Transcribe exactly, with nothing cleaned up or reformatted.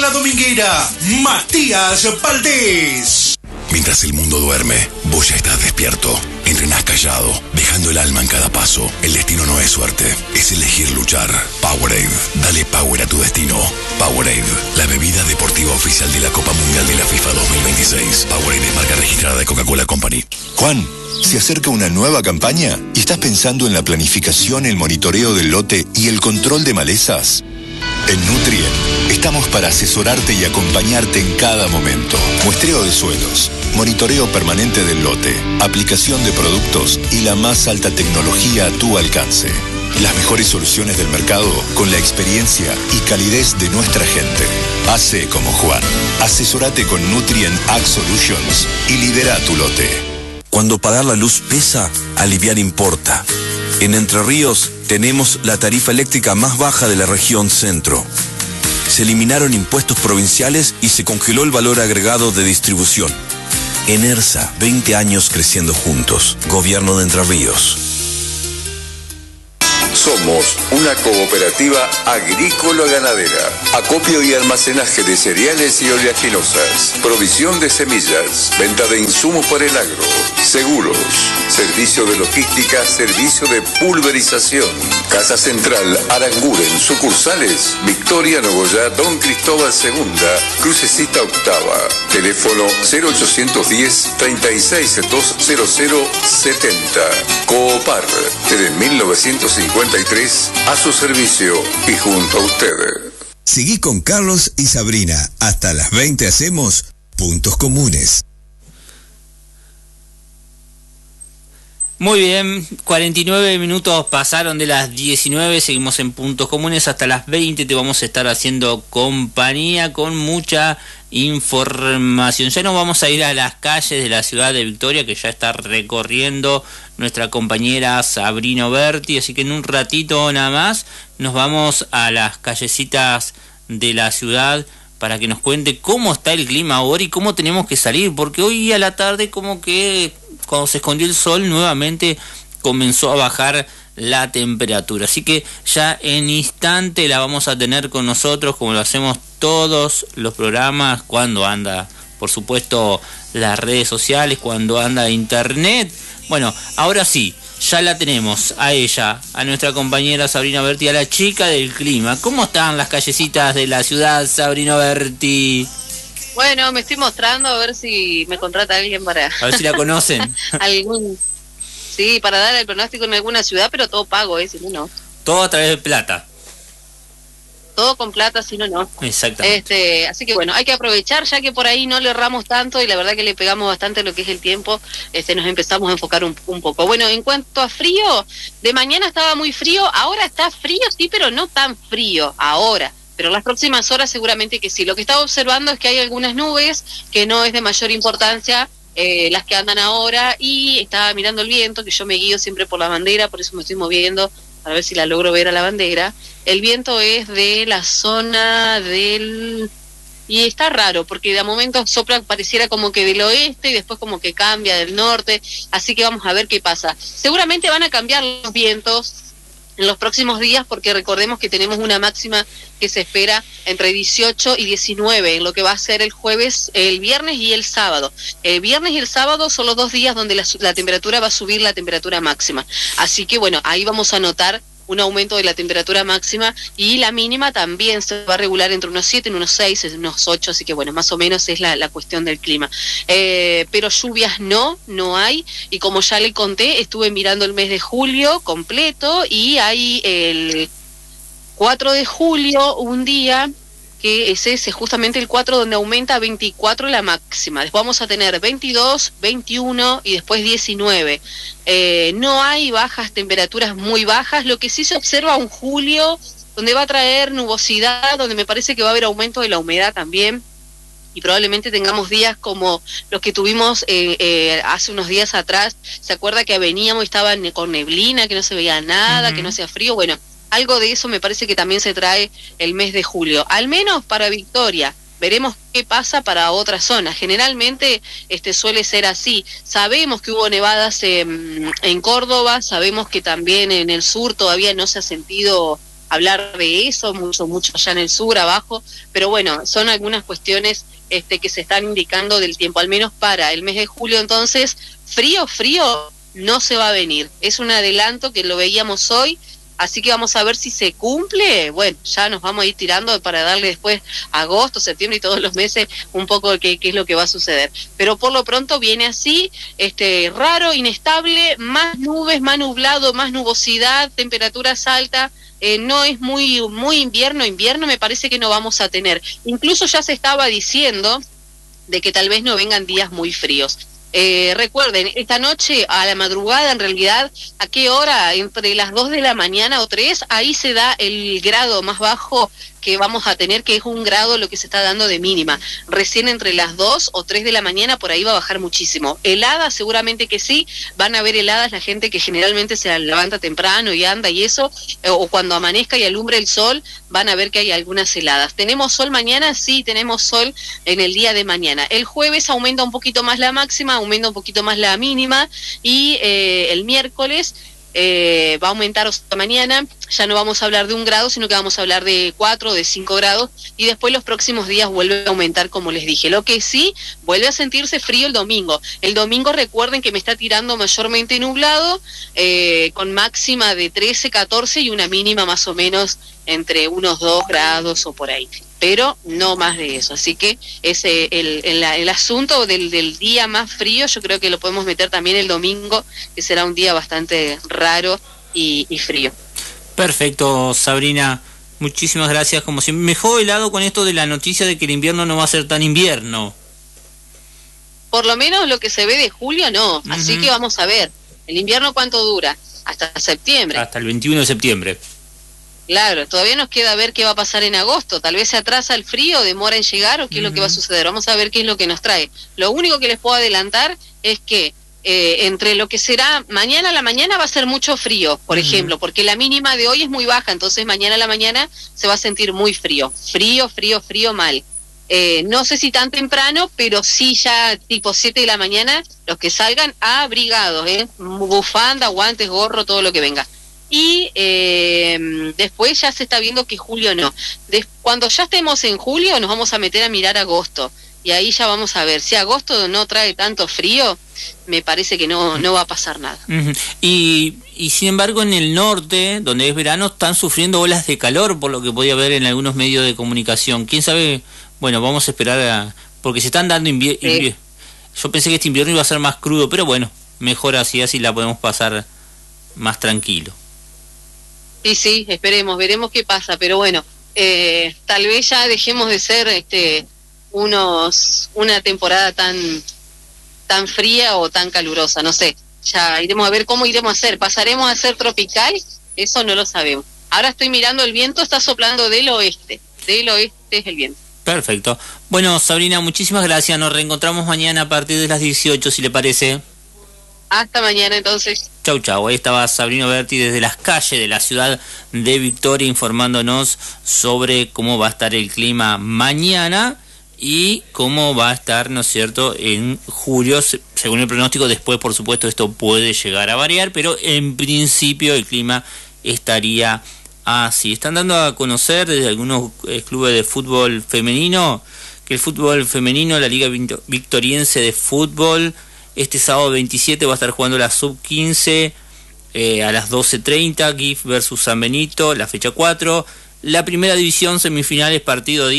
en la dominguera, Matías Valdés. Mientras el mundo duerme, vos ya estás despierto. Entrenás callado, dejando el alma en cada paso. El destino no es suerte, es elegir luchar. Powerade, dale power a tu destino. Powerade, la bebida deportiva oficial de la Copa Mundial de la FIFA dos mil veintiséis. Powerade es marca registrada de Coca-Cola Company. Juan, ¿se acerca una nueva campaña? ¿Y estás pensando en la planificación, el monitoreo del lote y el control de malezas? En Nutrien estamos para asesorarte y acompañarte en cada momento. Muestreo de suelos, monitoreo permanente del lote, aplicación de productos y la más alta tecnología a tu alcance. Las mejores soluciones del mercado con la experiencia y calidez de nuestra gente. Hace como Juan. Asesorate con Nutrien Ag Solutions y lidera tu lote. Cuando pagar la luz pesa, aliviar importa. En Entre Ríos tenemos la tarifa eléctrica más baja de la región centro. Se eliminaron impuestos provinciales y se congeló el valor agregado de distribución. Enersa, veinte años creciendo juntos. Gobierno de Entre Ríos. Somos una cooperativa agrícola-ganadera. Acopio y almacenaje de cereales y oleaginosas. Provisión de semillas. Venta de insumos para el agro. Seguros. Servicio de logística. Servicio de pulverización. Casa Central Aranguren. Sucursales Victoria, Nogoyá, Don Cristóbal segunda, Crucecita Octava. Teléfono cero ochocientos diez, treinta y seis, doscientos setenta. Coopar. Desde mil novecientos cincuenta y tres a su servicio y junto a usted. Seguí con Carlos y Sabrina. Hasta las veinte hacemos Puntos Comunes. Muy bien, cuarenta y nueve minutos pasaron de las diecinueve, seguimos en Puntos Comunes hasta las veinte, te vamos a estar haciendo compañía con mucha información. Ya nos vamos a ir a las calles de la ciudad de Victoria, que ya está recorriendo nuestra compañera Sabrina Berti, así que en un ratito nada más nos vamos a las callecitas de la ciudad para que nos cuente cómo está el clima ahora y cómo tenemos que salir, porque hoy a la tarde como que cuando se escondió el sol nuevamente comenzó a bajar la temperatura, así que ya en instante la vamos a tener con nosotros como lo hacemos todos los programas, cuando anda por supuesto las redes sociales, cuando anda internet. Bueno, ahora sí, ya la tenemos a ella, a nuestra compañera Sabrina Berti, a la chica del clima. ¿Cómo están las callecitas de la ciudad, Sabrina Berti? Bueno, me estoy mostrando a ver si me contrata alguien para... A ver si la conocen. Algún... Sí, para dar el pronóstico en alguna ciudad, pero todo pago, ¿eh? Si no, no. Todo a través de plata. Todo con plata, si no, no. Exactamente. Este, así que bueno, hay que aprovechar, ya que por ahí no le erramos tanto y la verdad que le pegamos bastante lo que es el tiempo, este, nos empezamos a enfocar un, un poco. Bueno, en cuanto a frío, de mañana estaba muy frío, ahora está frío, sí, pero no tan frío, ahora. Pero las próximas horas seguramente que sí. Lo que estaba observando es que hay algunas nubes que no es de mayor importancia, eh, las que andan ahora, y estaba mirando el viento, que yo me guío siempre por la bandera, por eso me estoy moviendo para ver si la logro ver a la bandera. El viento es de la zona del... Y está raro, porque de momento sopla, pareciera como que del oeste y después como que cambia del norte, así que vamos a ver qué pasa. Seguramente van a cambiar los vientos en los próximos días, porque recordemos que tenemos una máxima que se espera entre dieciocho y diecinueve, en lo que va a ser el jueves, el viernes y el sábado. El viernes y el sábado son los dos días donde la, la temperatura va a subir, la temperatura máxima. Así que bueno, ahí vamos a notar un aumento de la temperatura máxima, y la mínima también se va a regular entre unos siete, unos seis, unos ocho, así que bueno, más o menos es la, la cuestión del clima. Eh, pero lluvias no, no hay, y como ya le conté, estuve mirando el mes de julio completo, y hay el cuatro de julio, un día que es ese, justamente el cuatro, donde aumenta a veinticuatro la máxima. Después vamos a tener veintidós, veintiuno y después diecinueve. Eh, no hay bajas, temperaturas muy bajas. Lo que sí se observa un julio donde va a traer nubosidad, donde me parece que va a haber aumento de la humedad también, y probablemente tengamos días como los que tuvimos eh, eh, hace unos días atrás. ¿Se acuerda que veníamos y estaba con neblina, que no se veía nada, uh-huh. que no hacía frío? Bueno, algo de eso me parece que también se trae el mes de julio, al menos para Victoria. Veremos qué pasa para otras zonas. Generalmente este suele ser así. Sabemos que hubo nevadas en, en Córdoba, sabemos que también en el sur todavía no se ha sentido hablar de eso, mucho, mucho allá en el sur, abajo, pero bueno, son algunas cuestiones este, que se están indicando del tiempo, al menos para el mes de julio. Entonces, frío, frío no se va a venir, es un adelanto que lo veíamos hoy. Así que vamos a ver si se cumple. Bueno, ya nos vamos a ir tirando para darle después agosto, septiembre y todos los meses un poco de qué, qué es lo que va a suceder. Pero por lo pronto viene así, este, raro, inestable, más nubes, más nublado, más nubosidad, temperaturas altas. Eh, no es muy, muy invierno, invierno me parece que no vamos a tener. Incluso ya se estaba diciendo de que tal vez no vengan días muy fríos. Eh, recuerden, esta noche a la madrugada, en realidad, ¿a qué hora? Entre las dos de la mañana o tres, ahí se da el grado más bajo que vamos a tener, que es un grado lo que se está dando de mínima. Recién entre las dos o tres de la mañana por ahí va a bajar muchísimo. Heladas, seguramente que sí, van a haber heladas la gente que generalmente se levanta temprano y anda y eso, o cuando amanezca y alumbre el sol, van a ver que hay algunas heladas. ¿Tenemos sol mañana? Sí, tenemos sol en el día de mañana. El jueves aumenta un poquito más la máxima, aumenta un poquito más la mínima, y eh, el miércoles Eh, va a aumentar hasta mañana, ya no vamos a hablar de un grado, sino que vamos a hablar de cuatro, de cinco grados, y después los próximos días vuelve a aumentar, como les dije. Lo que sí, vuelve a sentirse frío el domingo. El domingo recuerden que me está tirando mayormente nublado, eh, con máxima de trece, catorce y una mínima más o menos entre unos dos grados o por ahí, pero no más de eso. Así que ese el, el, el asunto del, del día más frío, yo creo que lo podemos meter también el domingo, que será un día bastante raro y, y frío. Perfecto, Sabrina, muchísimas gracias. Como siempre, me dejó helado con esto de la noticia de que el invierno no va a ser tan invierno. Por lo menos lo que se ve de julio no, uh-huh. Así que vamos a ver, ¿el invierno cuánto dura? Hasta septiembre. Hasta el veintiuno de septiembre. Claro, todavía nos queda ver qué va a pasar en agosto. Tal vez se atrasa el frío, demora en llegar, o qué uh-huh. es lo que va a suceder. Vamos a ver qué es lo que nos trae. Lo único que les puedo adelantar es que eh, entre lo que será mañana a la mañana va a ser mucho frío, por uh-huh. ejemplo, porque la mínima de hoy es muy baja, entonces mañana a la mañana se va a sentir muy frío. Frío, frío, frío, mal. Eh, no sé si tan temprano, pero sí ya tipo siete de la mañana, los que salgan abrigados, ¿eh? Bufanda, guantes, gorro, todo lo que venga. Y eh, después ya se está viendo que julio no. Des- cuando ya estemos en julio nos vamos a meter a mirar agosto. Y ahí ya vamos a ver. Si agosto no trae tanto frío, me parece que no, no va a pasar nada. Uh-huh. Y, y sin embargo en el norte, donde es verano, están sufriendo olas de calor, por lo que podía ver en algunos medios de comunicación. ¿Quién sabe? Bueno, vamos a esperar a... porque se están dando invierno. Sí. Invier- Yo pensé que este invierno iba a ser más crudo, pero bueno, mejor así, así la podemos pasar más tranquilo. Sí, sí, esperemos, veremos qué pasa, pero bueno, eh, tal vez ya dejemos de ser este unos una temporada tan tan fría o tan calurosa, no sé, ya iremos a ver cómo iremos a hacer, pasaremos a ser tropical, eso no lo sabemos. Ahora estoy mirando el viento, está soplando del oeste, del oeste es el viento. Perfecto. Bueno, Sabrina, muchísimas gracias, nos reencontramos mañana a partir de las dieciocho, si le parece. Hasta mañana entonces. Chau, chau. Ahí estaba Sabrina Berti desde las calles de la ciudad de Victoria informándonos sobre cómo va a estar el clima mañana y cómo va a estar, ¿no es cierto?, en julio, según el pronóstico. Después, por supuesto, esto puede llegar a variar, pero en principio el clima estaría así. Están dando a conocer desde algunos eh, clubes de fútbol femenino que el fútbol femenino, la Liga Victoriense de Fútbol, este sábado veintisiete va a estar jugando la sub quince eh, a las doce treinta, G I F versus San Benito, la fecha cuatro. La primera división, semifinales, partido